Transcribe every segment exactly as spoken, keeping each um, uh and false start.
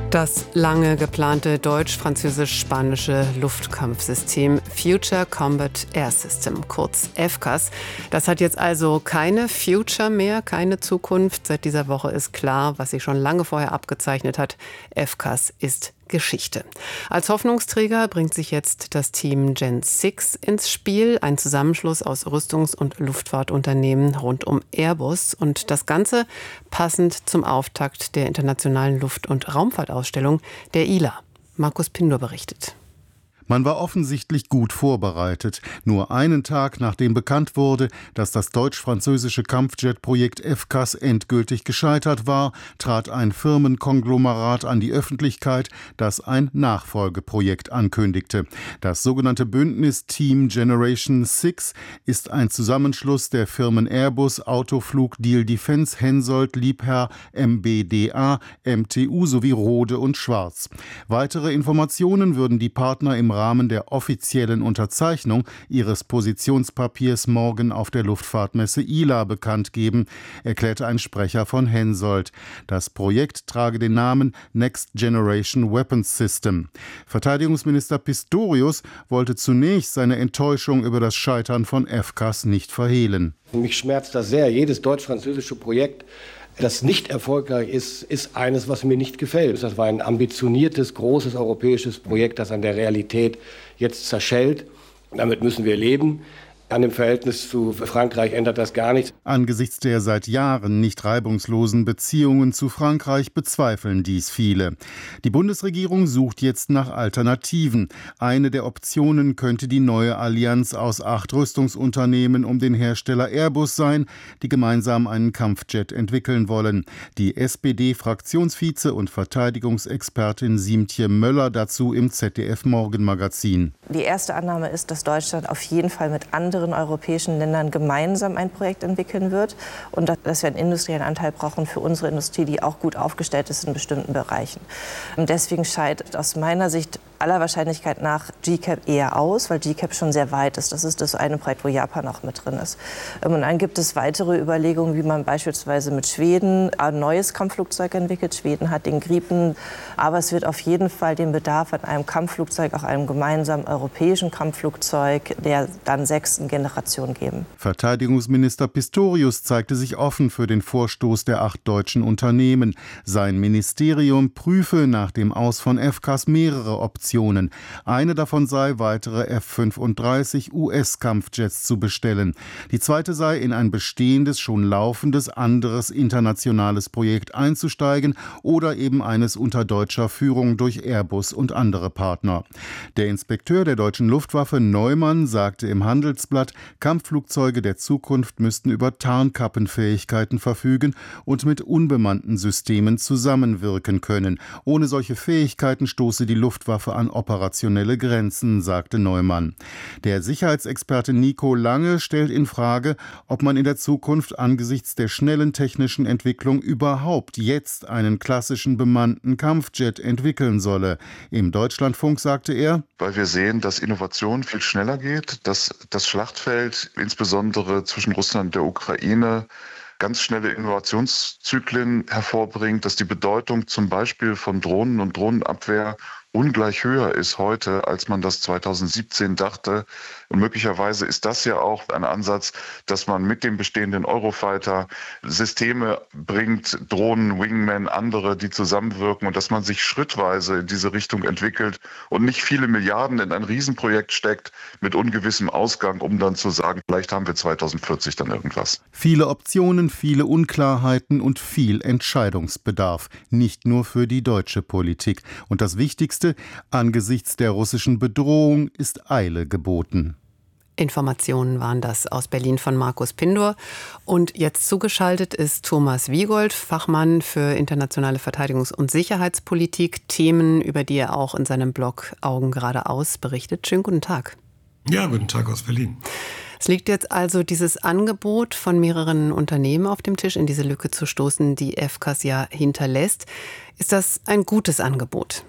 Das lange geplante deutsch-französisch-spanische Luftkampfsystem Future Combat Air System, kurz F C A S, das hat jetzt also keine Future mehr, keine Zukunft. Seit dieser Woche ist klar, was sich schon lange vorher abgezeichnet hat: F C A S ist Geschichte. Als Hoffnungsträger bringt sich jetzt das Team Gen sechs ins Spiel, ein Zusammenschluss aus Rüstungs- und Luftfahrtunternehmen rund um Airbus, und das Ganze passend zum Auftakt der internationalen Luft- und Raumfahrtausstellung der I L A. Markus Pindor berichtet. Man war offensichtlich gut vorbereitet. Nur einen Tag nachdem bekannt wurde, dass das deutsch-französische Kampfjet-Projekt F C A S endgültig gescheitert war, trat ein Firmenkonglomerat an die Öffentlichkeit, das ein Nachfolgeprojekt ankündigte. Das sogenannte Bündnis Team Generation sechs ist ein Zusammenschluss der Firmen Airbus, Autoflug, Diehl Defence, Hensoldt, Liebherr, M B D A, M T U sowie Rohde und Schwarz. Weitere Informationen würden die Partner im Rahmen der offiziellen Unterzeichnung ihres Positionspapiers morgen auf der Luftfahrtmesse I L A bekannt geben, erklärte ein Sprecher von Hensoldt. Das Projekt trage den Namen Next Generation Weapons System. Verteidigungsminister Pistorius wollte zunächst seine Enttäuschung über das Scheitern von F C A S nicht verhehlen. Mich schmerzt das sehr. Jedes deutsch-französische Projekt, das nicht erfolgreich ist, ist eines, was mir nicht gefällt. Das war ein ambitioniertes, großes europäisches Projekt, das an der Realität jetzt zerschellt. Damit müssen wir leben. An dem Verhältnis zu Frankreich ändert das gar nichts. Angesichts der seit Jahren nicht reibungslosen Beziehungen zu Frankreich bezweifeln dies viele. Die Bundesregierung sucht jetzt nach Alternativen. Eine der Optionen könnte die neue Allianz aus acht Rüstungsunternehmen um den Hersteller Airbus sein, die gemeinsam einen Kampfjet entwickeln wollen. Die S P D-Fraktionsvize und Verteidigungsexpertin Siemtje Möller dazu im Z D F-Morgenmagazin. Die erste Annahme ist, dass Deutschland auf jeden Fall mit anderen europäischen Ländern gemeinsam ein Projekt entwickeln wird und dass wir einen industriellen Anteil brauchen für unsere Industrie, die auch gut aufgestellt ist in bestimmten Bereichen. Und deswegen scheidet aus meiner Sicht aller Wahrscheinlichkeit nach G CAP eher aus, weil G CAP schon sehr weit ist. Das ist das eine Projekt, wo Japan auch mit drin ist. Und dann gibt es weitere Überlegungen, wie man beispielsweise mit Schweden ein neues Kampfflugzeug entwickelt. Schweden hat den Gripen, aber es wird auf jeden Fall den Bedarf an einem Kampfflugzeug, auch einem gemeinsamen europäischen Kampfflugzeug der dann sechsten Generation geben. Verteidigungsminister Pistorius zeigte sich offen für den Vorstoß der acht deutschen Unternehmen. Sein Ministerium prüfe nach dem Aus von F C A S mehrere Optionen. Eine davon sei, weitere F fünfunddreißig U S-Kampfjets zu bestellen. Die zweite sei, in ein bestehendes, schon laufendes, anderes internationales Projekt einzusteigen oder eben eines unter deutscher Führung durch Airbus und andere Partner. Der Inspekteur der deutschen Luftwaffe Neumann sagte im Handelsblatt, Kampfflugzeuge der Zukunft müssten über Tarnkappenfähigkeiten verfügen und mit unbemannten Systemen zusammenwirken können. Ohne solche Fähigkeiten stoße die Luftwaffe an operationelle Grenzen, sagte Neumann. Der Sicherheitsexperte Nico Lange stellt in Frage, ob man in der Zukunft angesichts der schnellen technischen Entwicklung überhaupt jetzt einen klassischen bemannten Kampfjet entwickeln solle. Im Deutschlandfunk sagte er: Weil wir sehen, dass Innovation viel schneller geht, dass das Schlachtfeld insbesondere zwischen Russland und der Ukraine ganz schnelle Innovationszyklen hervorbringt, dass die Bedeutung zum Beispiel von Drohnen und Drohnenabwehr ungleich höher ist heute, als man das zweitausendsiebzehn dachte. Und möglicherweise ist das ja auch ein Ansatz, dass man mit dem bestehenden Eurofighter Systeme bringt, Drohnen, Wingmen, andere, die zusammenwirken, und dass man sich schrittweise in diese Richtung entwickelt und nicht viele Milliarden in ein Riesenprojekt steckt mit ungewissem Ausgang, um dann zu sagen, vielleicht haben wir zweitausendvierzig dann irgendwas. Viele Optionen, viele Unklarheiten und viel Entscheidungsbedarf. Nicht nur für die deutsche Politik. Und das Wichtigste: angesichts der russischen Bedrohung ist Eile geboten. Informationen waren das aus Berlin von Markus Pindor. Und jetzt zugeschaltet ist Thomas Wiegold, Fachmann für internationale Verteidigungs- und Sicherheitspolitik. Themen, über die er auch in seinem Blog Augen geradeaus berichtet. Schönen guten Tag. Ja, guten Tag aus Berlin. Es liegt jetzt also dieses Angebot von mehreren Unternehmen auf dem Tisch, in diese Lücke zu stoßen, die F C A S ja hinterlässt. Ist das ein gutes Angebot?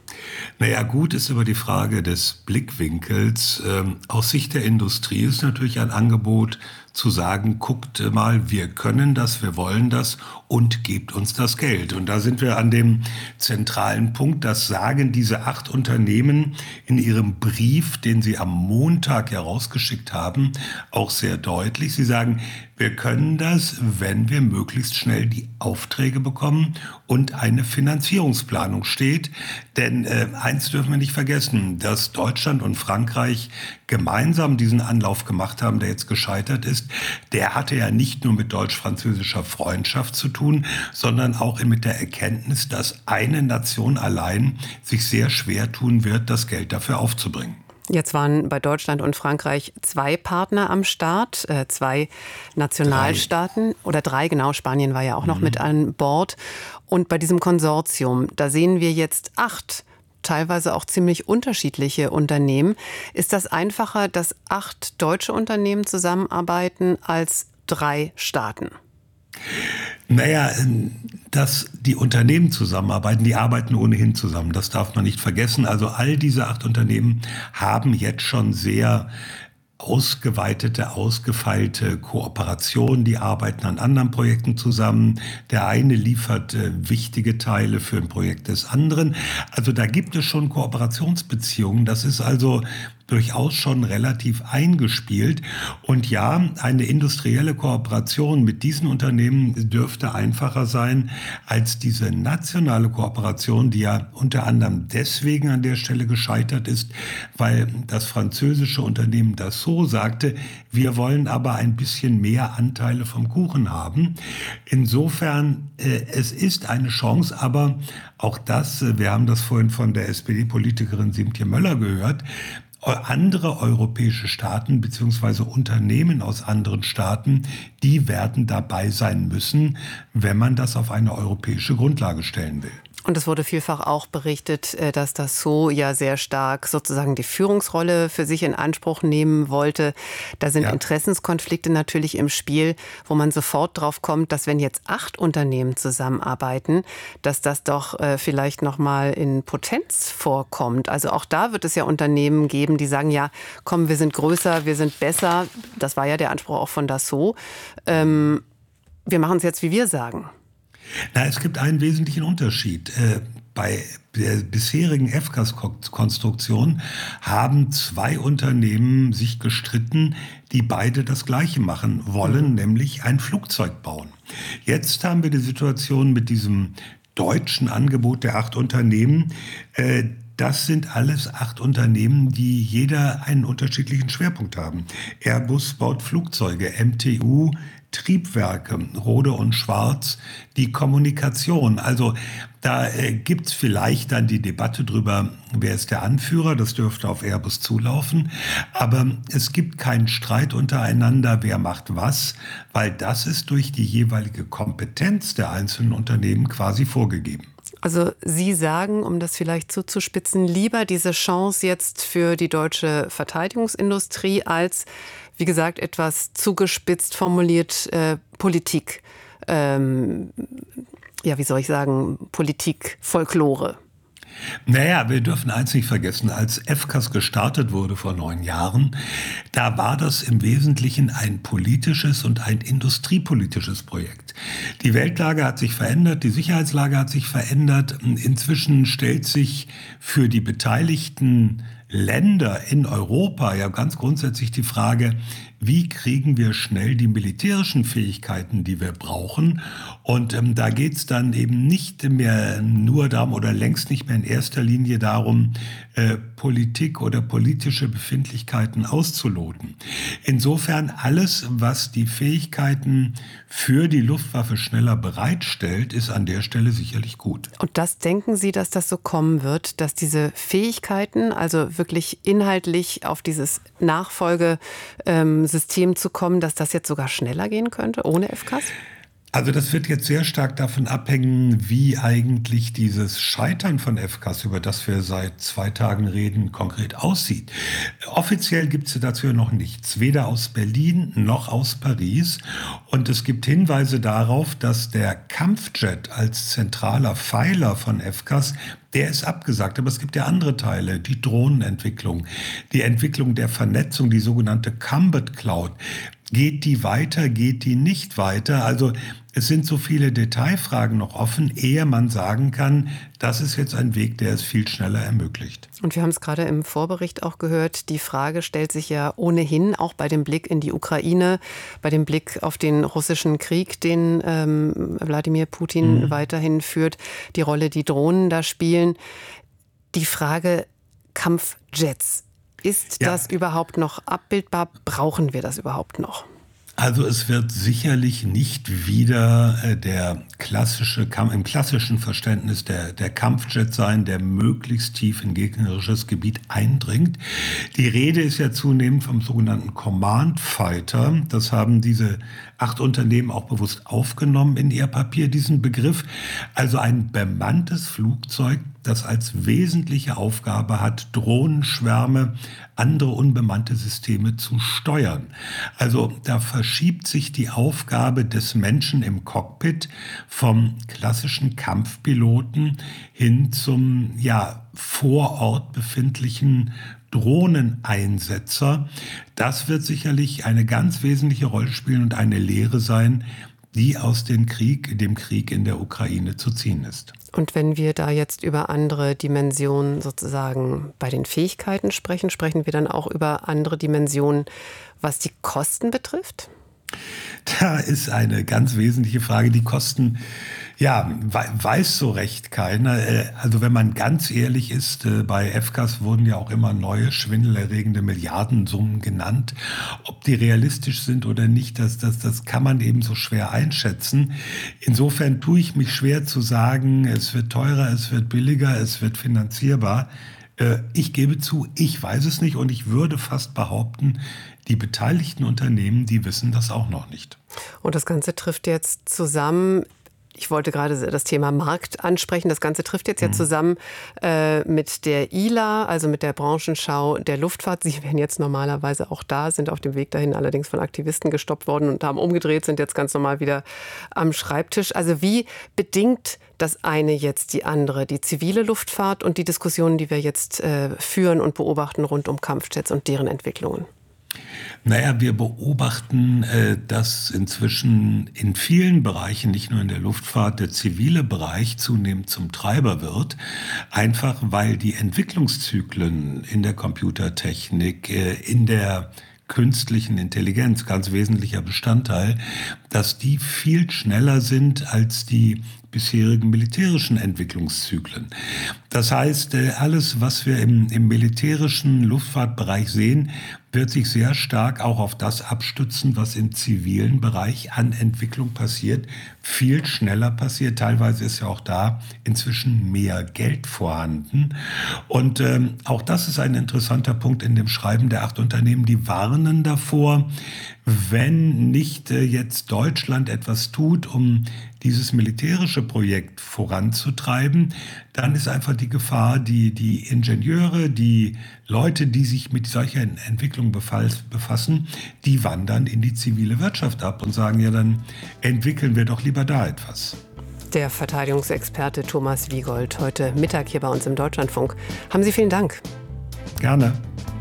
Naja, gut ist immer die Frage des Blickwinkels. Ähm, aus Sicht der Industrie ist natürlich ein Angebot zu sagen, guckt mal, wir können das, wir wollen das und gebt uns das Geld. Und da sind wir an dem zentralen Punkt, das sagen diese acht Unternehmen in ihrem Brief, den sie am Montag herausgeschickt haben, auch sehr deutlich. Sie sagen, wir können das, wenn wir möglichst schnell die Aufträge bekommen und eine Finanzierungsplanung steht. Denn äh, eins dürfen wir nicht vergessen, dass Deutschland und Frankreich gemeinsam diesen Anlauf gemacht haben, der jetzt gescheitert ist. Der hatte ja nicht nur mit deutsch-französischer Freundschaft zu tun, sondern auch mit der Erkenntnis, dass eine Nation allein sich sehr schwer tun wird, das Geld dafür aufzubringen. Jetzt waren bei Deutschland und Frankreich zwei Partner am Start, äh, zwei Nationalstaaten drei. oder drei, genau, Spanien war ja auch noch mhm. mit an Bord. Und bei diesem Konsortium, da sehen wir jetzt acht, teilweise auch ziemlich unterschiedliche Unternehmen. Ist das einfacher, dass acht deutsche Unternehmen zusammenarbeiten als drei Staaten? Naja, dass die Unternehmen zusammenarbeiten, die arbeiten ohnehin zusammen, das darf man nicht vergessen. Also all diese acht Unternehmen haben jetzt schon sehr ausgeweitete, ausgefeilte Kooperation. Die arbeiten an anderen Projekten zusammen. Der eine liefert äh, wichtige Teile für ein Projekt des anderen. Also da gibt es schon Kooperationsbeziehungen. Das ist also durchaus schon relativ eingespielt. Und ja, eine industrielle Kooperation mit diesen Unternehmen dürfte einfacher sein als diese nationale Kooperation, die ja unter anderem deswegen an der Stelle gescheitert ist, weil das französische Unternehmen Dassault sagte, wir wollen aber ein bisschen mehr Anteile vom Kuchen haben. Insofern, äh, es ist eine Chance, aber auch das, äh, wir haben das vorhin von der S P D-Politikerin Siemtje Möller gehört, andere europäische Staaten bzw. Unternehmen aus anderen Staaten, die werden dabei sein müssen, wenn man das auf eine europäische Grundlage stellen will. Und es wurde vielfach auch berichtet, dass Dassault ja sehr stark sozusagen die Führungsrolle für sich in Anspruch nehmen wollte. Da sind ja Interessenskonflikte natürlich im Spiel, wo man sofort drauf kommt, dass wenn jetzt acht Unternehmen zusammenarbeiten, dass das doch äh, vielleicht noch mal in Potenz vorkommt. Also auch da wird es ja Unternehmen geben, die sagen, ja, komm, wir sind größer, wir sind besser. Das war ja der Anspruch auch von Dassault. Ähm, wir machen es jetzt, wie wir sagen. Na, es gibt einen wesentlichen Unterschied. Äh, bei der bisherigen F C A S-Konstruktion haben zwei Unternehmen sich gestritten, die beide das Gleiche machen wollen, mhm. nämlich ein Flugzeug bauen. Jetzt haben wir die Situation mit diesem deutschen Angebot der acht Unternehmen. Äh, Das sind alles acht Unternehmen, die jeder einen unterschiedlichen Schwerpunkt haben. Airbus baut Flugzeuge, M T U Triebwerke, Rode und Schwarz die Kommunikation. Also da äh, gibt es vielleicht dann die Debatte drüber, wer ist der Anführer, das dürfte auf Airbus zulaufen. Aber es gibt keinen Streit untereinander, wer macht was, weil das ist durch die jeweilige Kompetenz der einzelnen Unternehmen quasi vorgegeben. Also Sie sagen, um das vielleicht zuzuspitzen, lieber diese Chance jetzt für die deutsche Verteidigungsindustrie als, wie gesagt, etwas zugespitzt formuliert, äh, Politik, ähm, ja, wie soll ich sagen, Politik-Folklore. Naja, wir dürfen eins nicht vergessen, als F C A S gestartet wurde vor neun Jahren, da war das im Wesentlichen ein politisches und ein industriepolitisches Projekt. Die Weltlage hat sich verändert, die Sicherheitslage hat sich verändert. Inzwischen stellt sich für die beteiligten Länder in Europa ja ganz grundsätzlich die Frage, wie kriegen wir schnell die militärischen Fähigkeiten, die wir brauchen? Und ähm, da geht es dann eben nicht mehr nur darum oder längst nicht mehr in erster Linie darum, äh, Politik oder politische Befindlichkeiten auszuloten. Insofern alles, was die Fähigkeiten für die Luftwaffe schneller bereitstellt, ist an der Stelle sicherlich gut. Und das denken Sie, dass das so kommen wird, dass diese Fähigkeiten, also wirklich inhaltlich auf dieses Nachfolge ähm, System zu kommen, dass das jetzt sogar schneller gehen könnte, ohne F C A S? Also das wird jetzt sehr stark davon abhängen, wie eigentlich dieses Scheitern von F C A S, über das wir seit zwei Tagen reden, konkret aussieht. Offiziell gibt es dazu noch nichts, weder aus Berlin noch aus Paris. Und es gibt Hinweise darauf, dass der Kampfjet als zentraler Pfeiler von F C A S, der ist abgesagt, aber es gibt ja andere Teile, die Drohnenentwicklung, die Entwicklung der Vernetzung, die sogenannte Combat Cloud. Geht die weiter, geht die nicht weiter? Also es sind so viele Detailfragen noch offen, ehe man sagen kann, das ist jetzt ein Weg, der es viel schneller ermöglicht. Und wir haben es gerade im Vorbericht auch gehört, die Frage stellt sich ja ohnehin auch bei dem Blick in die Ukraine, bei dem Blick auf den russischen Krieg, den ähm, Wladimir Putin mhm. weiterhin führt, die Rolle, die Drohnen da spielen. Die Frage Kampfjets. Ist ja. das überhaupt noch abbildbar? Brauchen wir das überhaupt noch? Also es wird sicherlich nicht wieder äh, der klassische, im klassischen Verständnis der, der Kampfjet sein, der möglichst tief in gegnerisches Gebiet eindringt. Die Rede ist ja zunehmend vom sogenannten Command Fighter. Das haben diese acht Unternehmen auch bewusst aufgenommen in ihr Papier, diesen Begriff. Also ein bemanntes Flugzeug, das als wesentliche Aufgabe hat, Drohnenschwärme, andere unbemannte Systeme zu steuern. Also da verschiebt sich die Aufgabe des Menschen im Cockpit vom klassischen Kampfpiloten hin zum ja vor Ort befindlichen Drohneneinsetzer. Das wird sicherlich eine ganz wesentliche Rolle spielen und eine Lehre sein, die aus dem Krieg, dem Krieg in der Ukraine zu ziehen ist. Und wenn wir da jetzt über andere Dimensionen sozusagen bei den Fähigkeiten sprechen, sprechen wir dann auch über andere Dimensionen, was die Kosten betrifft? Da ist eine ganz wesentliche Frage. Die Kosten, ja, weiß so recht keiner. Also wenn man ganz ehrlich ist, bei F C A S wurden ja auch immer neue schwindelerregende Milliardensummen genannt. Ob die realistisch sind oder nicht, das, das, das kann man eben so schwer einschätzen. Insofern tue ich mich schwer zu sagen, es wird teurer, es wird billiger, es wird finanzierbar. Ich gebe zu, ich weiß es nicht und ich würde fast behaupten, die beteiligten Unternehmen, die wissen das auch noch nicht. Und das Ganze trifft jetzt zusammen, ich wollte gerade das Thema Markt ansprechen, das Ganze trifft jetzt mhm. ja zusammen äh, mit der I L A, also mit der Branchenschau der Luftfahrt. Sie wären jetzt normalerweise auch da, sind auf dem Weg dahin allerdings von Aktivisten gestoppt worden und haben umgedreht, sind jetzt ganz normal wieder am Schreibtisch. Also wie bedingt das eine jetzt die andere, die zivile Luftfahrt und die Diskussionen, die wir jetzt äh, führen und beobachten rund um Kampfjets und deren Entwicklungen? Naja, wir beobachten, äh, dass inzwischen in vielen Bereichen, nicht nur in der Luftfahrt, der zivile Bereich zunehmend zum Treiber wird. Einfach weil die Entwicklungszyklen in der Computertechnik, äh, in der künstlichen Intelligenz, ganz wesentlicher Bestandteil, dass die viel schneller sind als die bisherigen militärischen Entwicklungszyklen. Das heißt, alles, was wir im, im militärischen Luftfahrtbereich sehen, wird sich sehr stark auch auf das abstützen, was im zivilen Bereich an Entwicklung passiert, viel schneller passiert. Teilweise ist ja auch da inzwischen mehr Geld vorhanden. Und ähm, auch das ist ein interessanter Punkt in dem Schreiben der acht Unternehmen. Die warnen davor, wenn nicht äh, jetzt Deutschland etwas tut, um dieses militärische Projekt voranzutreiben, dann ist einfach die Gefahr, die, die Ingenieure, die Leute, die sich mit solcher Entwicklung befassen, die wandern in die zivile Wirtschaft ab und sagen, ja, dann entwickeln wir doch lieber da etwas. Der Verteidigungsexperte Thomas Wiegold heute Mittag hier bei uns im Deutschlandfunk. Haben Sie vielen Dank. Gerne.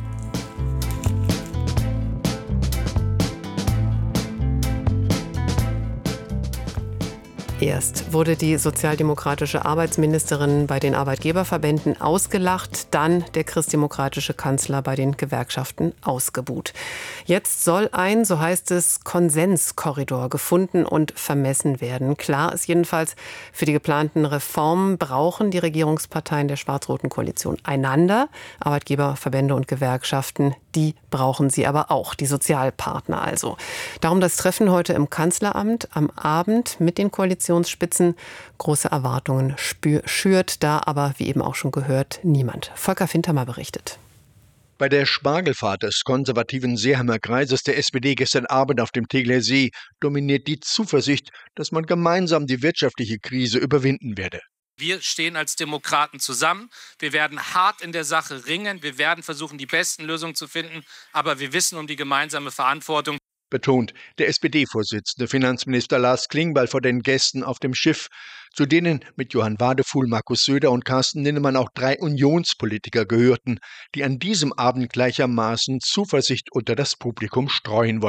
Erst wurde die sozialdemokratische Arbeitsministerin bei den Arbeitgeberverbänden ausgelacht, dann der christdemokratische Kanzler bei den Gewerkschaften ausgebuht. Jetzt soll ein, so heißt es, Konsenskorridor gefunden und vermessen werden. Klar ist jedenfalls, für die geplanten Reformen brauchen die Regierungsparteien der schwarz-roten Koalition einander. Arbeitgeberverbände und Gewerkschaften, die brauchen sie aber auch, die Sozialpartner also. Darum das Treffen heute im Kanzleramt am Abend mit den Koalitionsspitzen. Große Erwartungen spür, schürt da aber, wie eben auch schon gehört, niemand. Volker Fintermer berichtet. Bei der Spargelfahrt des konservativen Seeheimer Kreises der S P D gestern Abend auf dem Tegeler See dominiert die Zuversicht, dass man gemeinsam die wirtschaftliche Krise überwinden werde. Wir stehen als Demokraten zusammen. Wir werden hart in der Sache ringen. Wir werden versuchen, die besten Lösungen zu finden. Aber wir wissen um die gemeinsame Verantwortung. Betont der S P D-Vorsitzende Finanzminister Lars Klingbeil vor den Gästen auf dem Schiff, zu denen mit Johann Wadefuhl, Markus Söder und Carsten Linnemann auch drei Unionspolitiker gehörten, die an diesem Abend gleichermaßen Zuversicht unter das Publikum streuen wollten.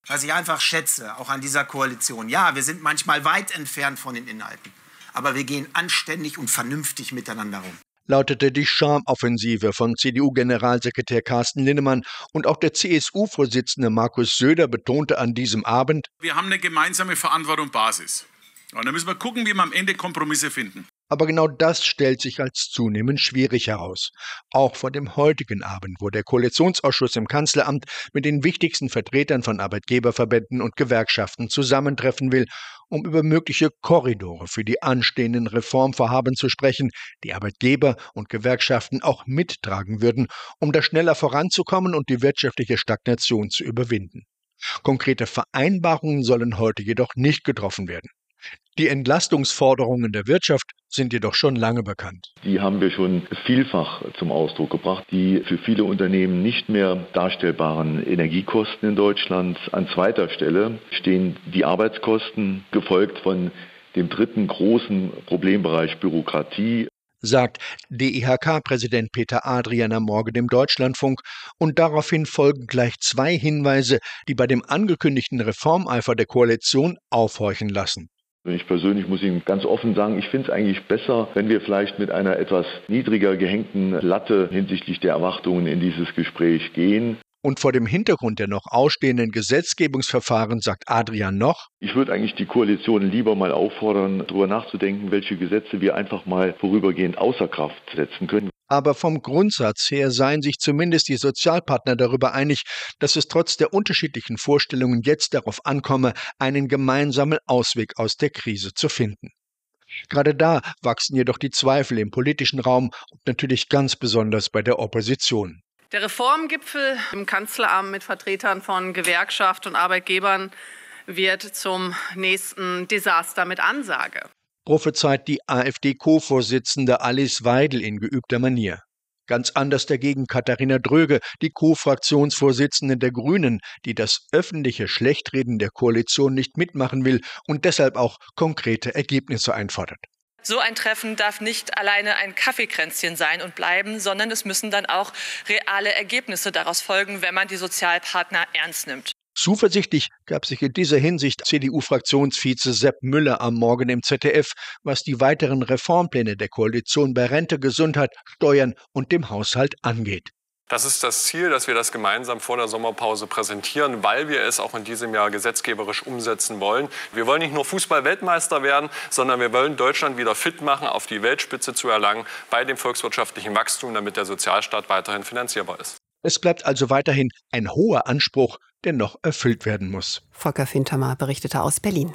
Was ich einfach schätze, auch an dieser Koalition. Ja, wir sind manchmal weit entfernt von den Inhalten, aber wir gehen anständig und vernünftig miteinander um. Lautete die Charmoffensive von C D U-Generalsekretär Carsten Linnemann. Und auch der C S U-Vorsitzende Markus Söder betonte an diesem Abend: Wir haben eine gemeinsame Verantwortung Basis. Und da müssen wir gucken, wie wir am Ende Kompromisse finden. Aber genau das stellt sich als zunehmend schwierig heraus. Auch vor dem heutigen Abend, wo der Koalitionsausschuss im Kanzleramt mit den wichtigsten Vertretern von Arbeitgeberverbänden und Gewerkschaften zusammentreffen will, um über mögliche Korridore für die anstehenden Reformvorhaben zu sprechen, die Arbeitgeber und Gewerkschaften auch mittragen würden, um da schneller voranzukommen und die wirtschaftliche Stagnation zu überwinden. Konkrete Vereinbarungen sollen heute jedoch nicht getroffen werden. Die Entlastungsforderungen der Wirtschaft sind jedoch schon lange bekannt. Die haben wir schon vielfach zum Ausdruck gebracht. Die für viele Unternehmen nicht mehr darstellbaren Energiekosten in Deutschland. An zweiter Stelle stehen die Arbeitskosten, gefolgt von dem dritten großen Problembereich Bürokratie, sagt D I H K-Präsident Peter Adrian am Morgen im Deutschlandfunk. Und daraufhin folgen gleich zwei Hinweise, die bei dem angekündigten Reformeifer der Koalition aufhorchen lassen. Ich persönlich muss Ihnen ganz offen sagen, ich finde es eigentlich besser, wenn wir vielleicht mit einer etwas niedriger gehängten Latte hinsichtlich der Erwartungen in dieses Gespräch gehen. Und vor dem Hintergrund der noch ausstehenden Gesetzgebungsverfahren sagt Adrian noch: Ich würde eigentlich die Koalition lieber mal auffordern, darüber nachzudenken, welche Gesetze wir einfach mal vorübergehend außer Kraft setzen können. Aber vom Grundsatz her seien sich zumindest die Sozialpartner darüber einig, dass es trotz der unterschiedlichen Vorstellungen jetzt darauf ankomme, einen gemeinsamen Ausweg aus der Krise zu finden. Gerade da wachsen jedoch die Zweifel im politischen Raum und natürlich ganz besonders bei der Opposition. Der Reformgipfel im Kanzleramt mit Vertretern von Gewerkschaft und Arbeitgebern wird zum nächsten Desaster mit Ansage, prophezeit die AfD-Co-Vorsitzende Alice Weidel in geübter Manier. Ganz anders dagegen Katharina Dröge, die Co-Fraktionsvorsitzende der Grünen, die das öffentliche Schlechtreden der Koalition nicht mitmachen will und deshalb auch konkrete Ergebnisse einfordert. So ein Treffen darf nicht alleine ein Kaffeekränzchen sein und bleiben, sondern es müssen dann auch reale Ergebnisse daraus folgen, wenn man die Sozialpartner ernst nimmt. Zuversichtlich gab sich in dieser Hinsicht C D U-Fraktionsvize Sepp Müller am Morgen im Z D F, was die weiteren Reformpläne der Koalition bei Rente, Gesundheit, Steuern und dem Haushalt angeht. Das ist das Ziel, dass wir das gemeinsam vor der Sommerpause präsentieren, weil wir es auch in diesem Jahr gesetzgeberisch umsetzen wollen. Wir wollen nicht nur Fußball-Weltmeister werden, sondern wir wollen Deutschland wieder fit machen, auf die Weltspitze zu erlangen, bei dem volkswirtschaftlichen Wachstum, damit der Sozialstaat weiterhin finanzierbar ist. Es bleibt also weiterhin ein hoher Anspruch, der noch erfüllt werden muss. Volker Fintermer berichtete aus Berlin.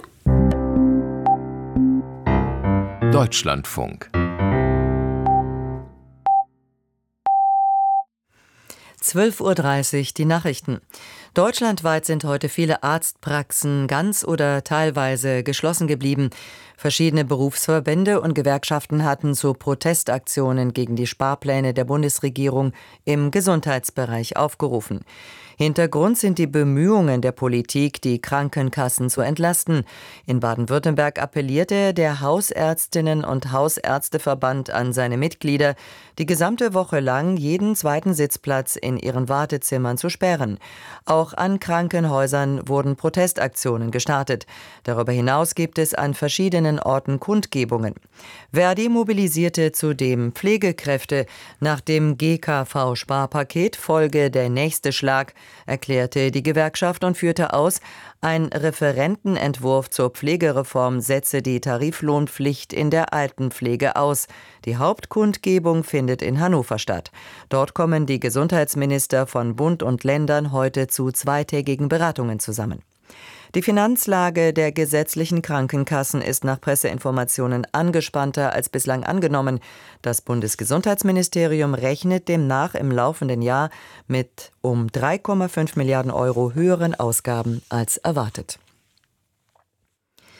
Deutschlandfunk. zwölf Uhr dreißig, die Nachrichten. Deutschlandweit sind heute viele Arztpraxen ganz oder teilweise geschlossen geblieben. Verschiedene Berufsverbände und Gewerkschaften hatten zu Protestaktionen gegen die Sparpläne der Bundesregierung im Gesundheitsbereich aufgerufen. Hintergrund sind die Bemühungen der Politik, die Krankenkassen zu entlasten. In Baden-Württemberg appellierte der Hausärztinnen- und Hausärzteverband an seine Mitglieder, die gesamte Woche lang jeden zweiten Sitzplatz in ihren Wartezimmern zu sperren. Auch an Krankenhäusern wurden Protestaktionen gestartet. Darüber hinaus gibt es an verschiedenen Orten Kundgebungen. Verdi mobilisierte zudem Pflegekräfte. Nach dem G K V-Sparpaket folge der nächste Schlag, erklärte die Gewerkschaft und führte aus, ein Referentenentwurf zur Pflegereform setze die Tariflohnpflicht in der Altenpflege aus. Die Hauptkundgebung findet in Hannover statt. Dort kommen die Gesundheitsminister von Bund und Ländern heute zu zweitägigen Beratungen zusammen. Die Finanzlage der gesetzlichen Krankenkassen ist nach Presseinformationen angespannter als bislang angenommen. Das Bundesgesundheitsministerium rechnet demnach im laufenden Jahr mit um drei Komma fünf Milliarden Euro höheren Ausgaben als erwartet.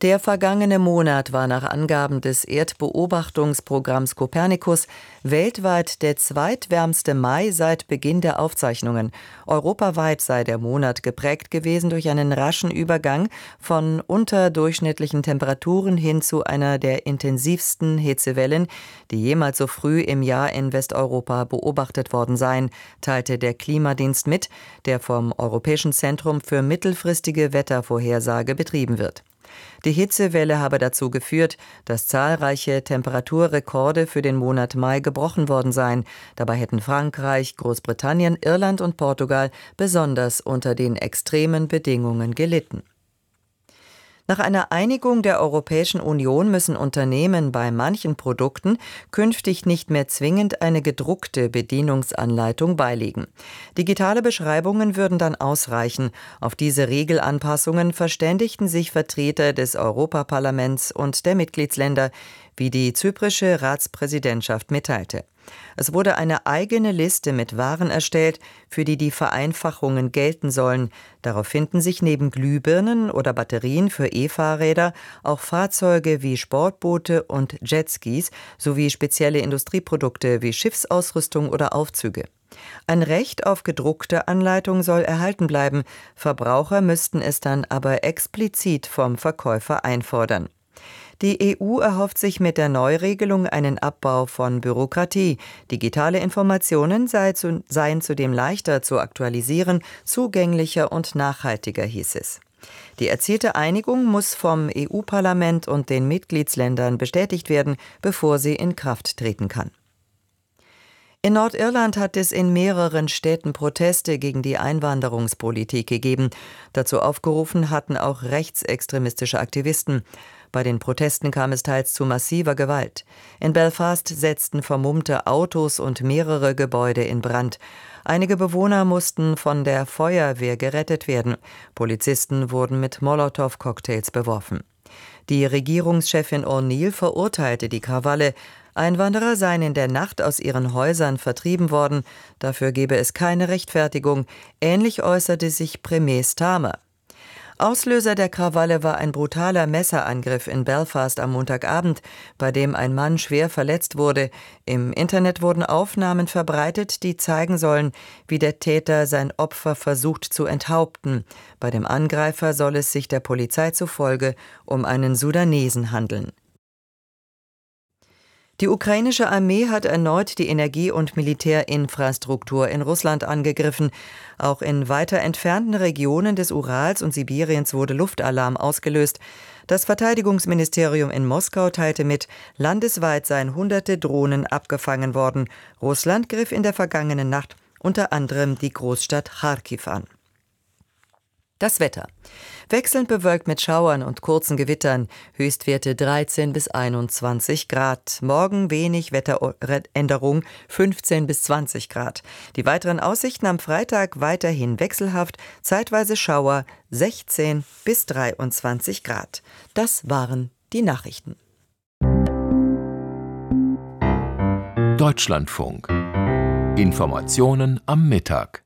Der vergangene Monat war nach Angaben des Erdbeobachtungsprogramms Copernicus weltweit der zweitwärmste Mai seit Beginn der Aufzeichnungen. Europaweit sei der Monat geprägt gewesen durch einen raschen Übergang von unterdurchschnittlichen Temperaturen hin zu einer der intensivsten Hitzewellen, die jemals so früh im Jahr in Westeuropa beobachtet worden seien, teilte der Klimadienst mit, der vom Europäischen Zentrum für mittelfristige Wettervorhersage betrieben wird. Die Hitzewelle habe dazu geführt, dass zahlreiche Temperaturrekorde für den Monat Mai gebrochen worden seien. Dabei hätten Frankreich, Großbritannien, Irland und Portugal besonders unter den extremen Bedingungen gelitten. Nach einer Einigung der Europäischen Union müssen Unternehmen bei manchen Produkten künftig nicht mehr zwingend eine gedruckte Bedienungsanleitung beilegen. Digitale Beschreibungen würden dann ausreichen. Auf diese Regelanpassungen verständigten sich Vertreter des Europaparlaments und der Mitgliedsländer, wie die zyprische Ratspräsidentschaft mitteilte. Es wurde eine eigene Liste mit Waren erstellt, für die die Vereinfachungen gelten sollen. Darauf finden sich neben Glühbirnen oder Batterien für E-Fahrräder auch Fahrzeuge wie Sportboote und Jetskis sowie spezielle Industrieprodukte wie Schiffsausrüstung oder Aufzüge. Ein Recht auf gedruckte Anleitung soll erhalten bleiben. Verbraucher müssten es dann aber explizit vom Verkäufer einfordern. Die E U erhofft sich mit der Neuregelung einen Abbau von Bürokratie. Digitale Informationen sei zu, seien zudem leichter zu aktualisieren, zugänglicher und nachhaltiger, hieß es. Die erzielte Einigung muss vom E U-Parlament und den Mitgliedsländern bestätigt werden, bevor sie in Kraft treten kann. In Nordirland hat es in mehreren Städten Proteste gegen die Einwanderungspolitik gegeben. Dazu aufgerufen hatten auch rechtsextremistische Aktivisten. Bei den Protesten kam es teils zu massiver Gewalt. In Belfast setzten vermummte Autos und mehrere Gebäude in Brand. Einige Bewohner mussten von der Feuerwehr gerettet werden. Polizisten wurden mit Molotow-Cocktails beworfen. Die Regierungschefin O'Neill verurteilte die Krawalle. Einwanderer seien in der Nacht aus ihren Häusern vertrieben worden. Dafür gebe es keine Rechtfertigung. Ähnlich äußerte sich Premier Starmer. Auslöser der Krawalle war ein brutaler Messerangriff in Belfast am Montagabend, bei dem ein Mann schwer verletzt wurde. Im Internet wurden Aufnahmen verbreitet, die zeigen sollen, wie der Täter sein Opfer versucht zu enthaupten. Bei dem Angreifer soll es sich der Polizei zufolge um einen Sudanesen handeln. Die ukrainische Armee hat erneut die Energie- und Militärinfrastruktur in Russland angegriffen. Auch in weiter entfernten Regionen des Urals und Sibiriens wurde Luftalarm ausgelöst. Das Verteidigungsministerium in Moskau teilte mit, landesweit seien hunderte Drohnen abgefangen worden. Russland griff in der vergangenen Nacht unter anderem die Großstadt Charkiw an. Das Wetter. Wechselnd bewölkt mit Schauern und kurzen Gewittern, Höchstwerte dreizehn bis einundzwanzig Grad. Morgen wenig Wetteränderung, fünfzehn bis zwanzig Grad. Die weiteren Aussichten am Freitag weiterhin wechselhaft, zeitweise Schauer, sechzehn bis dreiundzwanzig Grad. Das waren die Nachrichten. Deutschlandfunk. Informationen am Mittag.